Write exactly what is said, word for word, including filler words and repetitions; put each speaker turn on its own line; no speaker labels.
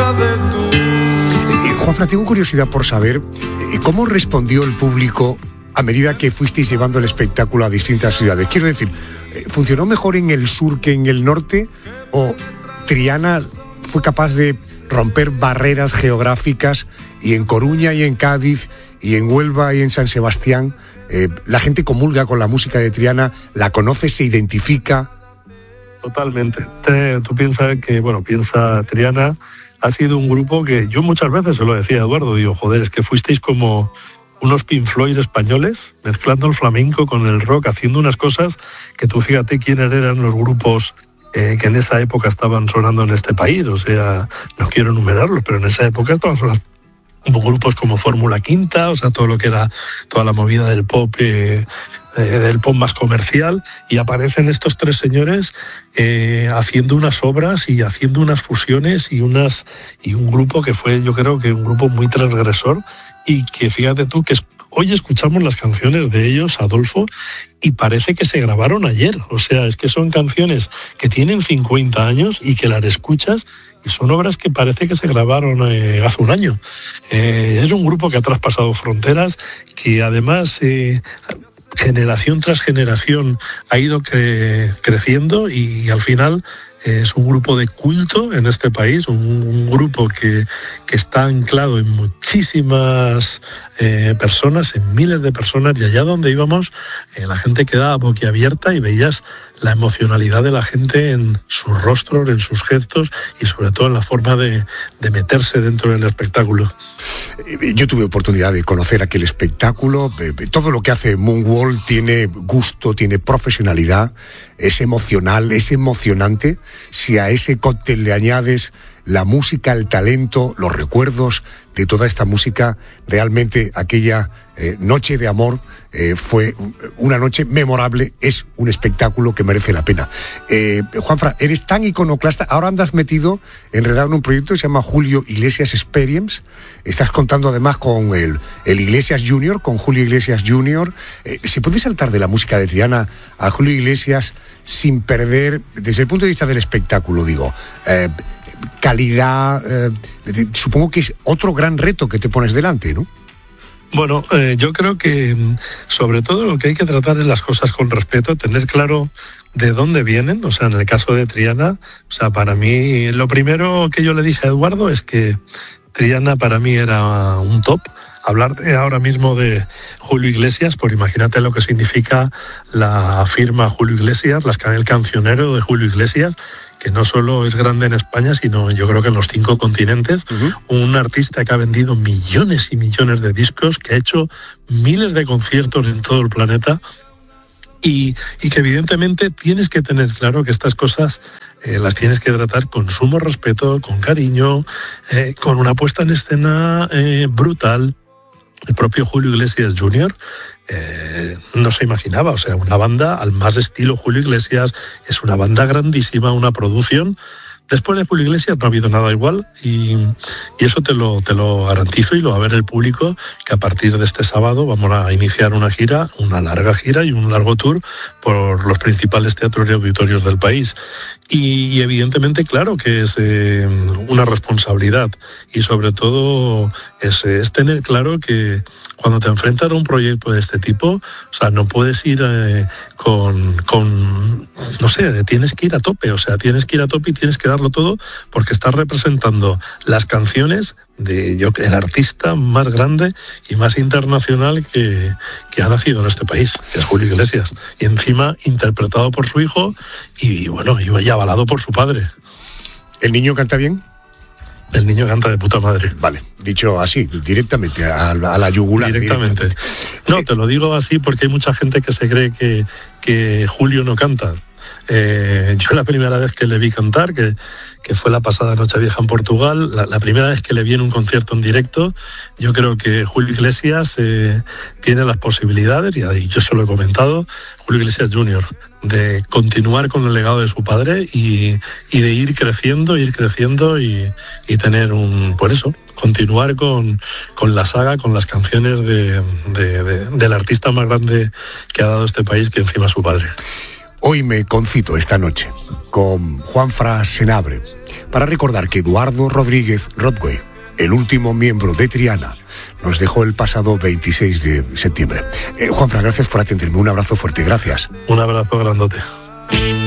de tú.
Eh, Juanfran, tengo curiosidad por saber eh, cómo respondió el público a medida que fuisteis llevando el espectáculo a distintas ciudades. Quiero decir, eh, ¿funcionó mejor en el sur que en el norte? ¿O Triana fue capaz de romper barreras geográficas y en Coruña y en Cádiz y en Huelva y en San Sebastián eh, la gente comulga con la música de Triana, la conoce, se identifica?
Totalmente. Te, tú piensas que, bueno, piensa Triana, ha sido un grupo que yo muchas veces se lo decía a Eduardo, digo, joder, es que fuisteis como unos Pink Floyd españoles, mezclando el flamenco con el rock, haciendo unas cosas que tú fíjate quiénes eran los grupos eh, que en esa época estaban sonando en este país, o sea, no quiero enumerarlos, pero en esa época estaban sonando grupos como Fórmula Quinta, o sea, todo lo que era toda la movida del pop, eh, eh, del pop más comercial, y aparecen estos tres señores eh, haciendo unas obras y haciendo unas fusiones y unas y un grupo que fue, yo creo que un grupo muy transgresor, y que fíjate tú que es, hoy escuchamos las canciones de ellos, Adolfo, y parece que se grabaron ayer, o sea, es que son canciones que tienen cincuenta años y que las escuchas y son obras que parece que se grabaron eh, hace un año. Eh, es un grupo que ha traspasado fronteras, que además eh, generación tras generación ha ido cre- creciendo y al final eh, es un grupo de culto en este país, un, un grupo que, que está anclado en muchísimas eh, personas, en miles de personas, y allá donde íbamos eh, la gente quedaba boquiabierta y veías la emocionalidad de la gente en sus rostros, en sus gestos y sobre todo en la forma de, de meterse dentro del espectáculo.
Yo tuve oportunidad de conocer aquel espectáculo. Todo lo que hace Moonwall tiene gusto, tiene profesionalidad, es emocional, es emocionante. Si a ese cóctel le añades la música, el talento, los recuerdos de toda esta música, realmente aquella eh, noche de amor eh, fue una noche memorable, es un espectáculo que merece la pena. Eh, Juanfran, eres tan iconoclasta, ahora andas metido, enredado en un proyecto que se llama Julio Iglesias Experience, estás contando además con el, el Iglesias Junior, con Julio Iglesias Junior. Eh, ¿Se puede saltar de la música de Triana a Julio Iglesias sin perder, desde el punto de vista del espectáculo, digo, eh, calidad? Eh, supongo que es otro gran reto que te pones delante, ¿no?
Bueno, eh, yo creo que sobre todo lo que hay que tratar es las cosas con respeto, tener claro de dónde vienen, o sea, en el caso de Triana, o sea, para mí, lo primero que yo le dije a Eduardo es que Triana para mí era un top. Hablar de, ahora mismo de Julio Iglesias, pues imagínate lo que significa la firma Julio Iglesias, las, el cancionero de Julio Iglesias, que no solo es grande en España, sino yo creo que en los cinco continentes. Uh-huh. Un artista que ha vendido millones y millones de discos, que ha hecho miles de conciertos en todo el planeta. Y, y que evidentemente tienes que tener claro que estas cosas eh, las tienes que tratar con sumo respeto, con cariño, eh, con una puesta en escena eh, brutal. El propio Julio Iglesias Junior eh, no se imaginaba, o sea, una banda al más estilo Julio Iglesias, es una banda grandísima, una producción. Después de Julio Iglesias no ha habido nada igual y, y eso te lo, te lo garantizo y lo va a ver el público, que a partir de este sábado vamos a iniciar una gira, una larga gira y un largo tour por los principales teatros y auditorios del país. Y, y evidentemente, claro que es eh, una responsabilidad y sobre todo es, es tener claro que cuando te enfrentas a un proyecto de este tipo, o sea, no puedes ir eh, con, con, no sé, tienes que ir a tope, o sea, tienes que ir a tope y tienes que darlo todo porque estás representando las canciones de yo, el artista más grande y más internacional que, que ha nacido en este país, que es Julio Iglesias, y encima interpretado por su hijo y bueno, y avalado por su padre.
¿El niño canta bien?
El niño canta de puta madre.
Vale, dicho así, directamente, a, a la yugular.
Directamente. directamente. No, te lo digo así porque hay mucha gente que se cree que, que Julio no canta. Eh, yo la primera vez que le vi cantar, que, que fue la pasada Nochevieja en Portugal, la, la primera vez que le vi en un concierto en directo, yo creo que Julio Iglesias eh, tiene las posibilidades, y, y yo se lo he comentado, Julio Iglesias Junior, de continuar con el legado de su padre y, y de ir creciendo, ir creciendo y, y tener un, por eso, continuar con, con la saga, con las canciones de, de, de, del artista más grande que ha dado este país, que encima es su padre.
Hoy me concito esta noche con Juanfran Senabre para recordar que Eduardo Rodríguez Rodway, el último miembro de Triana, nos dejó el pasado veintiséis de septiembre. Eh, Juanfran, gracias por atenderme. Un abrazo fuerte. Gracias.
Un abrazo grandote.